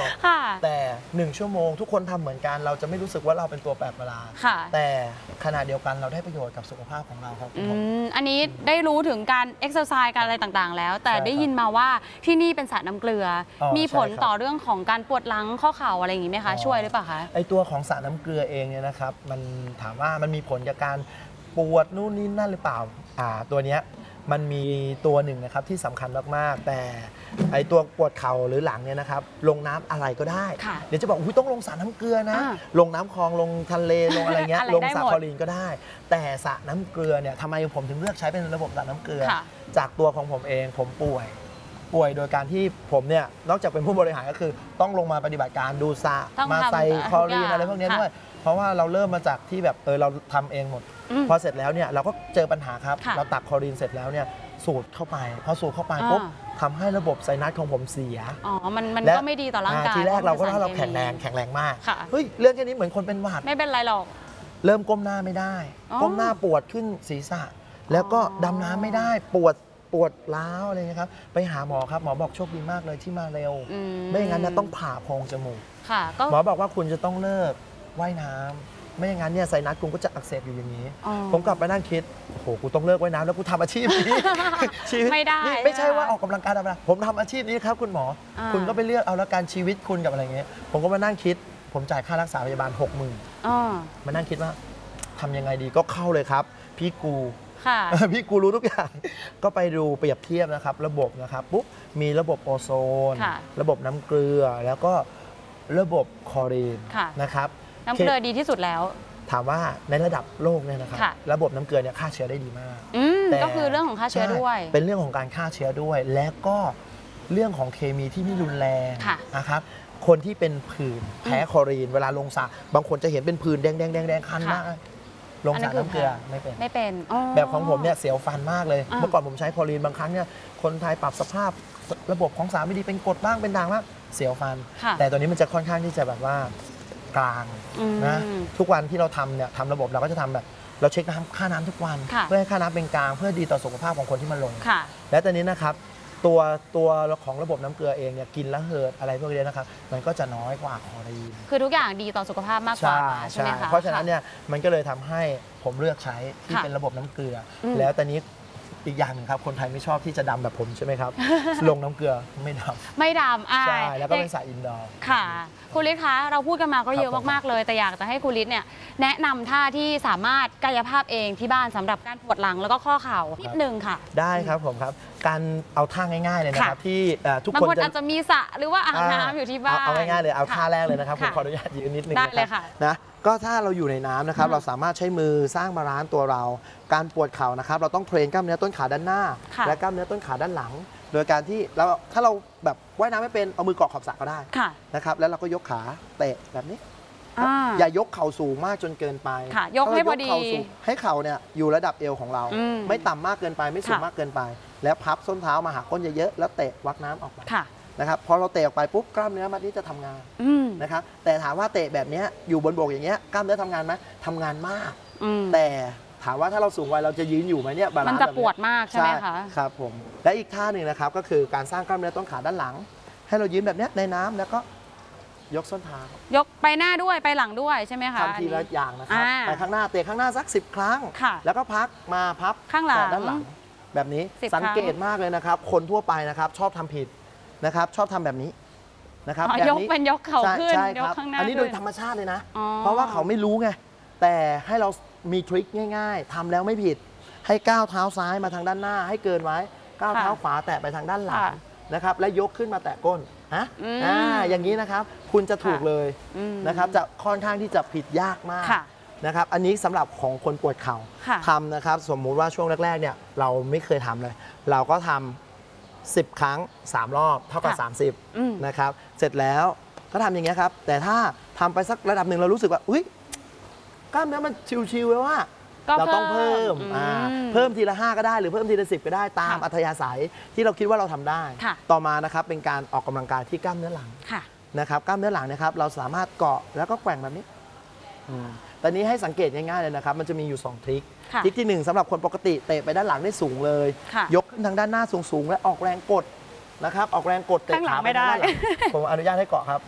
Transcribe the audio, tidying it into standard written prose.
ผมแต่1 ชั่วโมงทุกคนทำเหมือนกันเราจะไม่รู้สึกว่าเราเป็นตัวแปลกประหลาดแต่ขณะเดียวกันเราได้ประโยชน์กับสุขภาพของเราครับอันนี้ได้รู้ถึงการเอ็กซ์ไซส์การอะไรต่างๆแล้วแต่ได้ยินมาว่าที่นี่เป็นสระน้ำเกลือมีผลต่อเรื่องของการปวดหลังข้อเข่าอะไรอย่างนี้ไหมคะช่วยหรือเปล่าคะไอตัวของสระน้ำเกลือเองเนี่ยนะครับมันถามว่ามันมีผลกับการปวดนู่นนี่นั่นหรือเปล่าตัวเนี้ยมันมีตัวหนึ่งนะครับที่สำคัญมากๆแต่ไอตัวปวดเข่าหรือหลังเนี่ยนะครับลงน้ำอะไรก็ได้เดี๋ยวจะบอกต้องลงสระน้ำเกลือนะลงน้ำคลองลงทะเลลงอะไรเงี้ยลงสระคลอรีนก็ได้แต่สระน้ำเกลือเนี่ยทำไมผมถึงเลือกใช้เป็นระบบสระน้ำเกลือจากตัวของผมเองผมป่วยโดยการที่ผมเนี่ยนอกจากเป็นผู้บริหารก็คือต้องลงมาปฏิบัติการดูสระมาใส่คลอรีนอะไรพวกนี้ด้วยเพราะว่าเราเริ่มมาจากที่แบบเราทำเองหมดพอเสร็จแล้วเนี่ยเราก็เจอปัญหาครับเราตักคลอรีนเสร็จแล้วเนี่ยสูดเข้าไปพอสูดเข้าไปปุ๊บทำให้ระบบไซนัสของผมเสียมันก็ไม่ดีต่อร่างกายทีแรกเราก็ว่าเราแข็งแรงมากเฮ้ยเรื่องแค่นี้เหมือนคนเป็นหวัดไม่เป็นไรหรอกเริ่มก้มหน้าไม่ได้ก้มหน้าปวดขึ้นศีรษะแล้วก็ดำน้ำไม่ได้ปวดร้าวอะไรเงี้ยครับไปหาหมอครับหมอบอกโชคดีมากเลยที่มาเร็วไม่อย่างนั้นต้องผ่าโพรงจมูกหมอบอกว่าคุณจะต้องเลิกว่ายน้ำไม่อย่างนั้นเนี่ยไซนัสคุณก็จะอักเสบอยู่อย่างนี้ผมกลับไปนั่งคิดโอ้โหกูต้องเลิกว่ายน้ำแล้วกูทำอาชีพนี้ชีวิตไม่ได้ไม่ใช่ว่าออกกำลังกายธรรมดาผมทำอาชีพนี้ครับคุณหมอคุณก็ไปเลือกเอาแล้วการชีวิตคุณกับอะไรเงี้ยผมก็มานั่งคิดผมจ่ายค่ารักษาพยาบาล 60,000มานั่งคิดว่าทำยังไงดีก็เข้าเลยครับพี่กูรู้ทุกอย่างก็ไปดูเปรียบเทียบนะครับระบบนะครับปุ๊บมีระบบโอโซนระบบน้ำเกลือแล้วก็ระบบคลอรีนนะครับน้ำเกลือดีที่สุดแล้วถามว่าในระดับโลกเนี่ยนะครับระบบน้ำเกลือเนี่ยฆ่าเชื้อได้ดีมากก็คือเรื่องของฆ่าเชื้อด้วยเป็นเรื่องของการฆ่าเชื้อด้วยและก็เรื่องของเคมีที่ไม่รุนแรงนะครับคนที่เป็นผื่นแพ้คลอรีนเวลาลงสระบางคนจะเห็นเป็นผื่นแดงคันมากลงสระน้ำเกลือไม่เป็นแบบของผมเนี่ยเสียวฟันมากเลยเมื่อก่อนผมใช้คลอรีนบางครั้งเนี่ยคนไทยปรับสภาพระบบของสารไม่ดีเป็นกรดบ้างเป็นด่างบ้างเสียวฟันแต่ตัวนี้มันจะค่อนข้างที่จะแบบว่ากลางนะทุกวันที่เราทำเนี่ยทำระบบเราก็จะทำแบบเราเช็คค่าน้ำทุกวันเพื่อให้ค่าน้ำเป็นกลางเพื่อดีต่อสุขภาพของคนที่มาลงและตอนนี้นะครับตัวของระบบน้ำเกลือเองเนี่ยกินแล้วเหิดอะไรพวกนี้นะครับมันก็จะน้อยกว่าคลอรีนคือทุกอย่างดีต่อสุขภาพมากกว่าใช่ไหมคะเพราะฉะนั้นเนี่ยมันก็เลยทำให้ผมเลือกใช้ที่เป็นระบบน้ำเกลือแล้วตอนนี้อีกอย่างหนึ่งครับคนไทยไม่ชอบที่จะดำแบบผมใช่ไหมครับลงน้ำเกลือไม่ดำใช่แล้วก็เป็นสายอินดอร์ค่ะคุณฤทธิ์คะเราพูดกันมาก็เยอะมากๆเลยแต่อยากจะให้คุณฤทธิ์เนี่ยแนะนำท่าที่สามารถกายภาพเองที่บ้านสำหรับการปวดหลังแล้วก็ข้อเข่านิดนึงค่ะได้ครับผมครับการเอาท่าง่ายๆเลยนะครับที่ทุกคนอาจจะมีสระหรือว่าอ่างน้ำอยู่ที่บ้านเอาง่ายๆเลยเอาท่าแรกเลยนะครับผมขออนุญาตยืนนิดนึงนะก็ถ้าเราอยู่ในน้ำนะครับเราสามารถใช้มือสร้างบาลานซ์ตัวเราการปวดเข่านะครับเราต้องเทรนกล้ามเนื้อต้นขาด้านหน้าและกล้ามเนื้อต้นขาด้านหลังโดยการที่ถ้าเราแบบว่ายน้ำไม่เป็นเอามือเกาะขอบสระก็ได้นะครับแล้วเราก็ยกขาเตะแบบนี้อย่ายกเข่าสูงมากจนเกินไปยกให้พอดีให้เข่าเนี่ยอยู่ระดับเอวของเราไม่ต่ำมากเกินไปไม่สูงมากเกินไปแล้วพับส้นเท้ามาหาก้นเยอะๆแล้วเตะวักน้ำออกไปนะครับพอเราเตะออกไปปุ๊บกล้ามเนื้อมันนี้จะทำงานนะครับแต่ถามว่าเตะแบบนี้อยู่บนบกอย่างเงี้ยกล้ามเนื้อทำงานไหมทำงานมากแต่ถามว่าถ้าเราสูงวัยเราจะยืนอยู่ไหมเนี่ยบาลานซ์มันจะปวดมากใช่ไหมคะครับผมและอีกท่าหนึ่งนะครับก็คือการสร้างกล้ามเนื้อต้นขาด้านหลังให้เรายืนแบบนี้ในน้ำแล้วก็ยกส้นเท้ายกไปหน้าด้วยไปหลังด้วยใช่ไหมคะทำทีละอย่างนะครับไปข้างหน้าเตะข้างหน้าสัก10 ครั้งแล้วก็พักมาพับข้างหลังด้านหลังแบบนี้สังเกตมากเลยนะครับคนทั่วไปนะครับชอบทำผิดนะครับชอบทำแบบนี้นะครับยกเป็นยกเข่าขึ้นยกข้างหน้าอันนี้โดยธรรมชาติเลยนะเพราะว่าเขาไม่รู้ไงแต่ให้เรามีทริคง่ายๆทำแล้วไม่ผิดให้ก้าวเท้าซ้ายมาทางด้านหน้าให้เกินไว้ก้าวเท้าขวาแตะไปทางด้านหลังนะครับและยกขึ้นมาแตะก้นอย่างนี้นะครับคุณจะถูกเลยนะครับจะค่อนข้างที่จะผิดยากมากนะครับอันนี้สำหรับของคนปวดเข่าทำนะครับสมมุติว่าช่วงแรกๆเนี่ยเราไม่เคยทำเลยเราก็ทำ10 ครั้ง3 รอบเท่ากับ30นะครับเสร็จแล้วก็ทำอย่างเงี้ยครับแต่ถ้าทำไปสักระดับหนึ่งเรารู้สึกว่าอุ๊ยกล้ามเนื้อมันชิวๆเลยว่าเราต้องเพิ่มทีละ5ก็ได้หรือเพิ่มทีละ10ก็ได้ตามอัธยาศัยที่เราคิดว่าเราทำได้ต่อมานะครับเป็นการออกกำลังกายที่กล้ามเนื้อหลังนะครับกล้ามเนื้อหลังนะครับเราสามารถเกาะแล้วก็แกว่งแบบนี้ตอนนี้ให้สังเกตง่ายๆเลยนะครับมันจะมีอยู่2 ทริคทริคที่1สำหรับคนปกติเตะไปด้านหลังได้สูงเลยยกขึ้นทางด้านหน้าสูงๆและออกแรงกดนะครับออกแรงกดเตะขาไปด้านหลังผมอนุญาตให้เกาะครับ